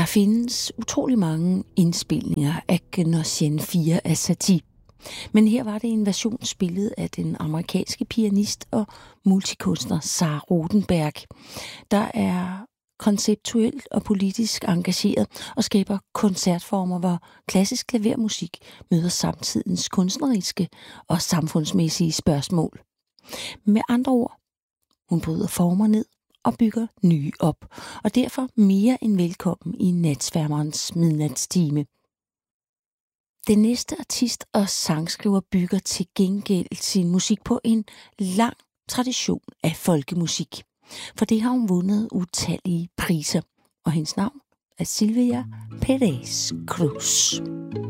Der findes utrolig mange indspilninger af Gnosian 4 af Satie. Men her var det en version spillet af den amerikanske pianist og multikunstner Sarah Rodenberg, der er konceptuelt og politisk engageret og skaber koncertformer, hvor klassisk klavermusik møder samtidens kunstneriske og samfundsmæssige spørgsmål. Med andre ord, hun bryder former ned og bygger nye op, og derfor mere end velkommen i natsværmerens midnatstime. Den næste artist og sangskriver bygger til gengæld sin musik på en lang tradition af folkemusik. For det har hun vundet utallige priser, og hendes navn er Silvia Pérez Cruz.